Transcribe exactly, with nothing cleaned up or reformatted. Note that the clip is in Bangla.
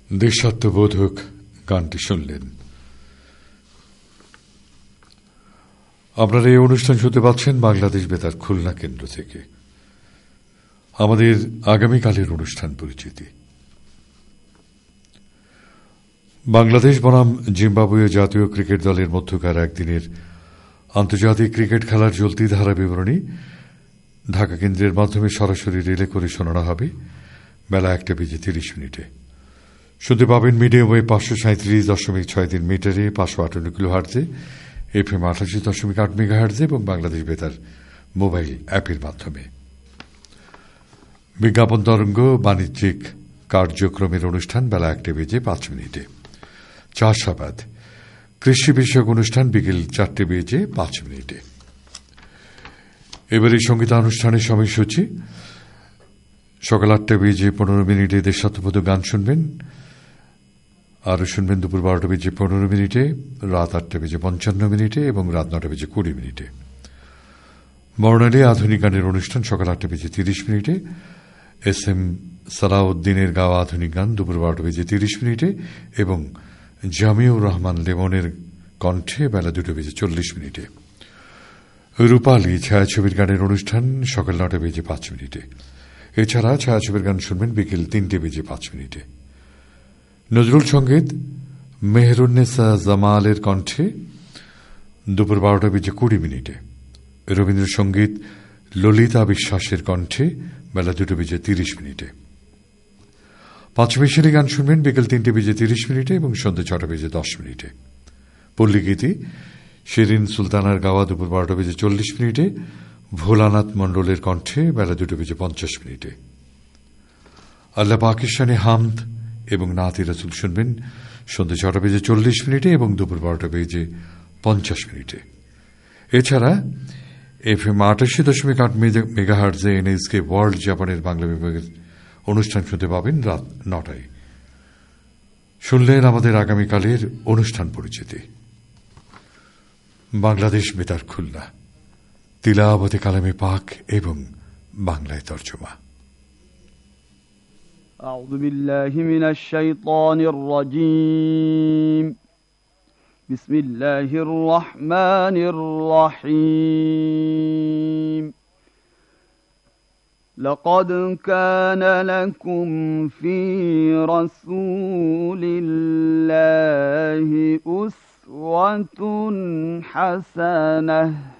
দেশাত্মবোধক গানটি শুনলেন। আপনারা এই অনুষ্ঠান শুনতে পাচ্ছেন বাংলাদেশ বেতার খুলনা কেন্দ্র থেকে। আমাদের আগামীকালের অনুষ্ঠান পরিচিতি। বাংলাদেশ বনাম জিম্বাবুয়ে জাতীয় ক্রিকেট দলের মধ্যকার একদিনের আন্তর্জাতিক ক্রিকেট খেলার চলতি ধারা বিবরণী ঢাকা কেন্দ্রের মাধ্যমে সরাসরি রিলে করে শোনানো হবে বেলা একটা বেজে তিরিশ মিনিটে। শুনতে পাবেন মিডিয়াম ওয়েভ পাঁচশো সাঁত্রিশ দশমিক ছয় তিন মিটারে, পাঁচশো আটান্ন কিলো হার্জে, এফ এম আঠাশি দশমিক আট মেগা হার্জে এবং বাংলাদেশ বেতার মোবাইল অ্যাপের মাধ্যমে। বিজ্ঞাপন তরঙ্গ বাণিজ্যিক কার্যক্রমের অনুষ্ঠান বেলা একটা বেজে পাঁচ মিনিটে। চাষাবাদ কৃষি বিষয়ক অনুষ্ঠান বিকেল চারটে বেজে পাঁচ মিনিটে। এবারে সঙ্গীতানুষ্ঠানের সময়সূচি। সকাল আটটা বেজে পনেরো মিনিটে দেশাত্মবোধক গান শুনবেন, আরও শুনবেন দুপুর বারোটা বেজে পনেরো মিনিটে, রাত আটটা বেজে পঞ্চান্ন মিনিটে এবং রাত নটা বেজে কুড়ি মিনিটে। বর্ণালী আধুনিক গানের অনুষ্ঠান সকাল আটটা বেজে তিরিশ মিনিটে। এস এম সালাউদ্দিনের গাওয়া আধুনিক গান দুপুর বারোটা বেজে তিরিশ মিনিটে এবং জামিউর রহমান লেমনের কণ্ঠে বেলা দুটো বেজে চল্লিশ মিনিটে। রূপালী ছায়াছবির গানের অনুষ্ঠান সকাল নটা বেজে পাঁচ মিনিটে। এছাড়া ছায়াছবির গান শুনবেন বিকেল তিনটে বেজে পাঁচ মিনিটে। নজরুল সঙ্গীত মেহরুন্নেসা জামালের কণ্ঠে দুপুর বারোটা বেজে কুড়ি মিনিটে। রবীন্দ্রসঙ্গীত ললিতা বিশ্বাসের কণ্ঠে বেলা দুটো বেজে তিরিশ মিনিটে। পাঁচমিশালি গান শুনবেন বিকেল তিনটে বেজে তিরিশ মিনিটে এবং সন্ধ্যে ছটা বেজে দশ মিনিটে। পল্লীগীতি শিরিন সুলতানার গাওয়া দুপুর বারোটা বেজে চল্লিশ মিনিটে। ভোলানাথ মণ্ডলের কণ্ঠে বেলা দুটো বেজে পঞ্চাশ মিনিটে। আল্লাহ পাকিস্তানি হামদ এবং নাতি রাসুল শুনবেন সন্ধ্যে ছটা বেজে চল্লিশ মিনিটে এবং দুপুর বারোটা বেজে পঞ্চাশ মিনিটে। এছাড়া এফ এম আটাশি দশমিক আট মেগা হার্জে এনএসকে ওয়ার্ল্ড জাপানের বাংলা বিভাগের অনুষ্ঠান শুনতে পাবেন রাত নটায়। শুনলেন আমাদের আগামীকালের অনুষ্ঠান পরিচিতি। বাংলাদেশ বেতার খুলনা, তিলাওয়াতে কালামে পাক এবং বাংলায় তর্জমা। أعوذ بالله من الشيطان الرجيم. بسم الله الرحمن الرحيم. لقد كان لكم في رسول الله أسوة حسنة